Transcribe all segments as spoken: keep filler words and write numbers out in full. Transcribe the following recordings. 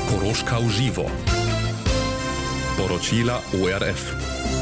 Koroška v živo. Poročila O R F.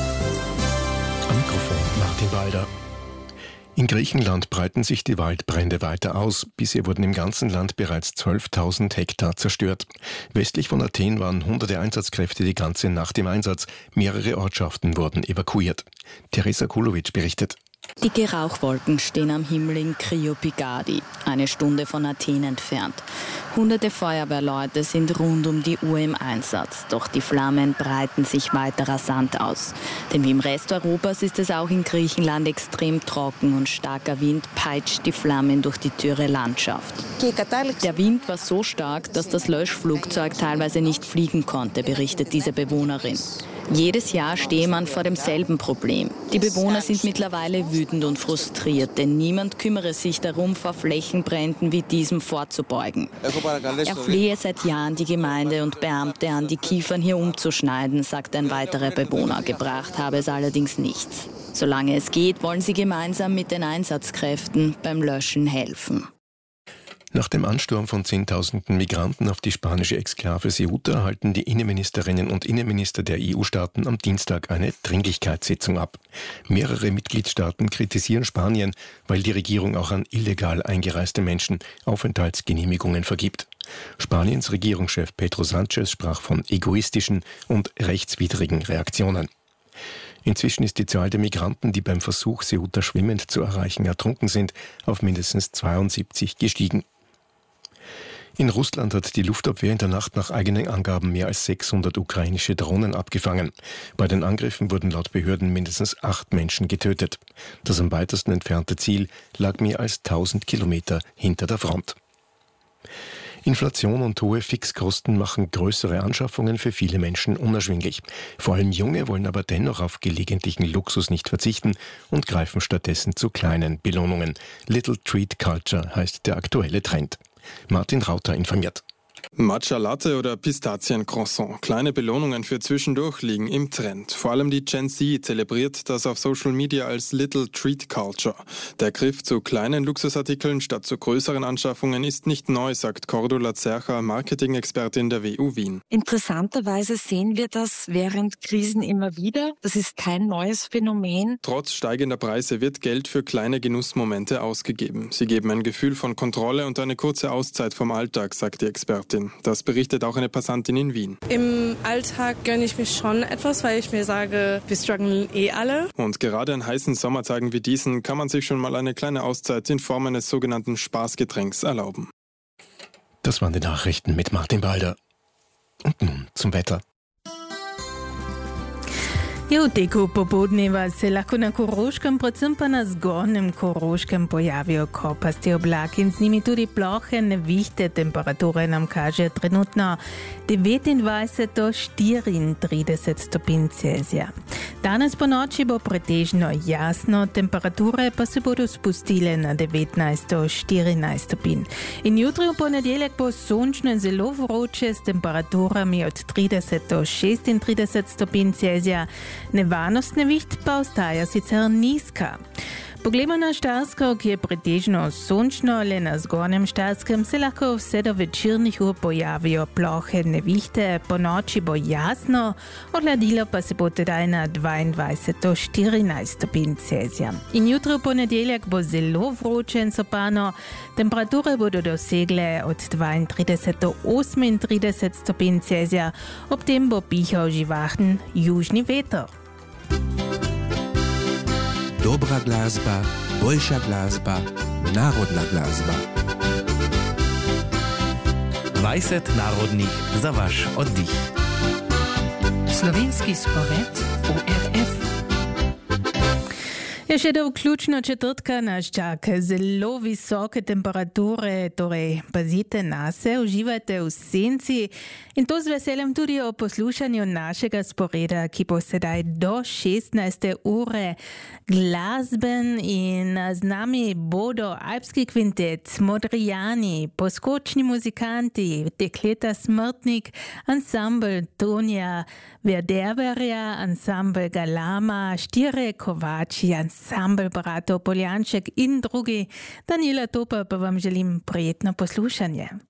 Am Mikrofon Martin Balder. In Griechenland breiten sich die Waldbrände weiter aus. Bisher wurden im ganzen Land bereits zwölftausend Hektar zerstört. Westlich von Athen waren hunderte Einsatzkräfte die ganze Nacht im Einsatz. Mehrere Ortschaften wurden evakuiert. Teresa Kulovic berichtet. Dicke Rauchwolken stehen am Himmel in Kriopigadi, eine Stunde von Athen entfernt. Hunderte Feuerwehrleute sind rund um die Uhr im Einsatz, doch die Flammen breiten sich weiter rasant aus. Denn wie im Rest Europas ist es auch in Griechenland extrem trocken und starker Wind peitscht die Flammen durch die dürre Landschaft. Der Wind war so stark, dass das Löschflugzeug teilweise nicht fliegen konnte, berichtet diese Bewohnerin. Jedes Jahr stehe man vor demselben Problem. Die Bewohner sind mittlerweile wütend und frustriert, denn niemand kümmere sich darum, vor Flächenbränden wie diesem vorzubeugen. Er flehe seit Jahren die Gemeinde und Beamte an, die Kiefern hier umzuschneiden, sagt ein weiterer Bewohner. Gebracht habe es allerdings nichts. Solange es geht, wollen sie gemeinsam mit den Einsatzkräften beim Löschen helfen. Nach dem Ansturm von Zehntausenden Migranten auf die spanische Exklave Ceuta halten die Innenministerinnen und Innenminister der E U-Staaten am Dienstag eine Dringlichkeitssitzung ab. Mehrere Mitgliedstaaten kritisieren Spanien, weil die Regierung auch an illegal eingereiste Menschen Aufenthaltsgenehmigungen vergibt. Spaniens Regierungschef Pedro Sánchez sprach von egoistischen und rechtswidrigen Reaktionen. Inzwischen ist die Zahl der Migranten, die beim Versuch, Ceuta schwimmend zu erreichen, ertrunken sind, auf mindestens zweiundsiebzig gestiegen. In Russland hat die Luftabwehr in der Nacht nach eigenen Angaben mehr als sechshundert ukrainische Drohnen abgefangen. Bei den Angriffen wurden laut Behörden mindestens acht Menschen getötet. Das am weitesten entfernte Ziel lag mehr als tausend Kilometer hinter der Front. Inflation und hohe Fixkosten machen größere Anschaffungen für viele Menschen unerschwinglich. Vor allem Junge wollen aber dennoch auf gelegentlichen Luxus nicht verzichten und greifen stattdessen zu kleinen Belohnungen. Little Treat Culture heißt der aktuelle Trend. Martin Rauter informiert. Matcha Latte oder Pistaziencroissant. Kleine Belohnungen für zwischendurch liegen im Trend. Vor allem die Gen Z zelebriert das auf Social Media als Little Treat Culture. Der Griff zu kleinen Luxusartikeln statt zu größeren Anschaffungen ist nicht neu, sagt Cordula Zercher, Marketing-Expertin der W U Wien. Interessanterweise sehen wir das während Krisen immer wieder. Das ist kein neues Phänomen. Trotz steigender Preise wird Geld für kleine Genussmomente ausgegeben. Sie geben ein Gefühl von Kontrolle und eine kurze Auszeit vom Alltag, sagt die Expertin. Das berichtet auch eine Passantin in Wien. Im Alltag gönne ich mir schon etwas, weil ich mir sage, wir strugglen eh alle. Und gerade an heißen Sommertagen wie diesen kann man sich schon mal eine kleine Auszeit in Form eines sogenannten Spaßgetränks erlauben. Das waren die Nachrichten mit Martin Balder. Und nun zum Wetter. Je v teku popoldneva se lahko na Koroškem, predvsem pa na zgornjem Koroškem pojavijo kopasti oblaki in z njimi tudi plohe nevihte. Temperature nam kaže trenutno devetindvajset do štiriintrideset stopinj Celzija. Danes po noči bo pretežno jasno, temperature pa se bodo spustile na devetnajst do štirinajst stopinj. In jutri v ponedeljek bo sončno in zelo vroče s temperaturami od trideset do šestintrideset stopinj Celzija. Nevarnost neviht pa ostaja sicer nizka. Poglejmo na Štajersko, ki je pretežno sončno, le na zgornjem Štajerskem se lahko vse do večernih ur pojavijo plohe nevihte, po noči bo jasno, ohladilo pa se bo tedaj na dvaindvajset do štirinajst stopinj Celzija. In jutri v ponedeljek bo zelo vroče in sopano, temperature bodo dosegle od dvaintrideset do osemintrideset stopinj Celzija, ob tem bo pihal živahen južni veter. Dobra glazba, boljša glazba, narodna glazba. dvajset narodnih za vaš oddih. Slovenski spored O R F. Je še do vključno četrtka nas čaka zelo visoke temperature, torej pazite nase, uživajte v senci in to z veseljem tudi o poslušanju našega sporeda, ki bo sedaj do šestnajste ure glasben in z nami bodo Alpski kvintet, Modrijani, poskočni muzikanti, Dekleta Smrtnik, ansambl Tonja Verderverja, ansambl Galama, Štire Kovači, ansambl bratov Poljanček in drugi. Daniela Topa pa vam želim prijetno poslušanje.